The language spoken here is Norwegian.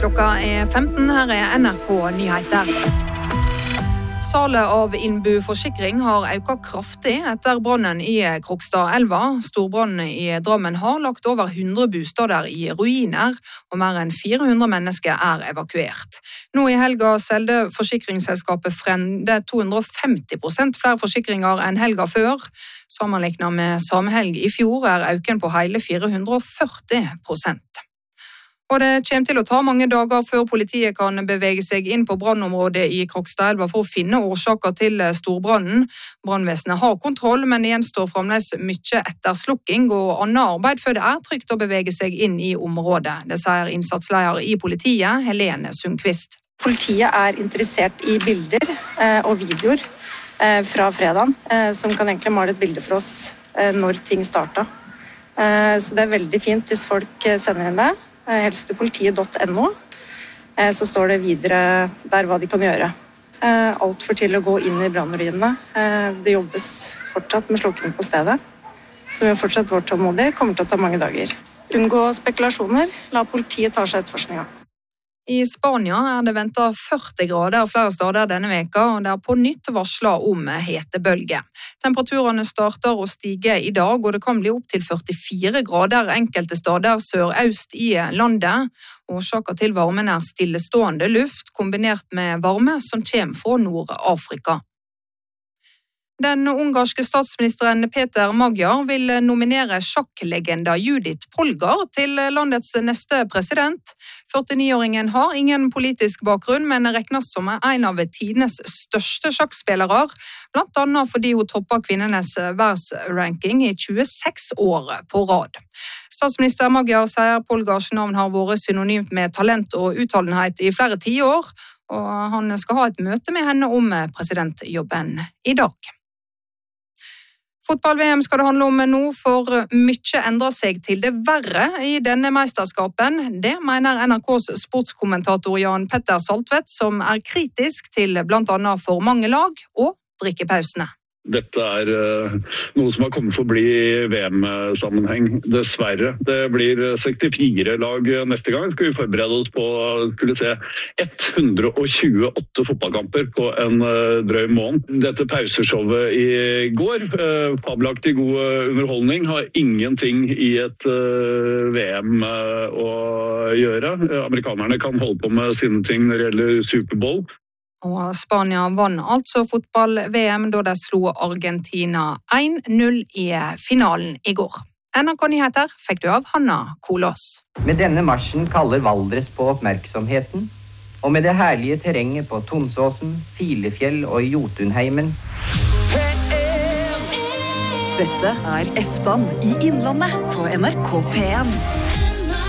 Klokka 15, her NRK Nyheter. Salet av Innbu Forsikring har økt kraftig etter brannen i Krokstadelva. Storbrannen i Drammen har lagt over 100 bostader i ruiner, og mer enn 400 mennesker er evakuert. Nå i helga solgte forsikringsselskapet Frende 250% flere forsikringer enn helga før. Sammenlignet med samme helg i fjor er økningen på hele 440%. Og det kommer til å ta mange dager før politiet kan bevege seg inn på brannområdet i Krokstadelva for å finne årsaker til storbrannen. Brannvesenet har kontroll, men det gjenstår fremdeles mye etterslukking og annet arbeid før det er trygt å bevege seg inn i området. Det sier innsatsleder i politiet, Helene Sundqvist. Politiet er interessert i bilder og videoer fra fredagen, som kan egentlig male et bilde for oss når ting startet. Så det er veldig fint hvis folk sender inn det. Helst til politiet.no, så står det videre der hva de kan gjøre. Alt for til å gå inn i brannruinene. Det jobbes fortsatt med slukking på stedet, som jo fortsatt vårt tålmodig kommer til å ta mange dager. Unngå spekulasjoner, la politiet ta seg etterforskninga. I Spania er det ventet 40 grader flere steder denne veka, og det er på nytt varslet om hetebølge. Temperaturene starter å stige i dag, og det kan bli opp til 44 grader enkelte steder sørøst i landet. Årsaken til varmen er stillestående luft, kombinert med varme som kommer fra Nord-Afrika. Den ungarske statsministeren Peter Magyar vil nominere sjakklegenda Judith Polgar til landets neste president. 49-åringen har ingen politisk bakgrunn, men regnes som en av tidenes største sjakkspillere, blant annet fordi hun topper kvinnenes verdensranking i 26 år på rad. Statsminister Magyar sier Polgars navn har vært synonymt med talent og utholdenhet i flere tiår, og han skal ha et møte med henne om presidentjobben i dag. Fotball-VM skal det handle om nå, for mye endrer seg til det verre i denne mesterskapen. Det mener NRKs sportskommentator Jan Petter Saltvedt, som er kritisk til blant annet for mange lag og drikkepausene. Dette er noe som har kommet for å bli i VM-sammenheng, dessverre. Det blir 64 lag neste gang. Skal vi forberede oss på å skulle se 128 fotballkamper på en drøy måned. Dette pauseshowet i går, fabelaktig god underholdning, har ingenting i et VM å gjøre. Amerikanerne kan holde på med sine ting når det gjelder Superbowl. Og Spania vann altså fotball-VM da de slo Argentina 1-0 i finalen i går. NRK Nyheter fikk du av Hanna Kolås. Med denne marsjen kaller Valdres på oppmerksomheten, og med det herlige terrenget på Tonsåsen, Filefjell og Jotunheimen. Dette er Eftan i Innlandet på NRK P1.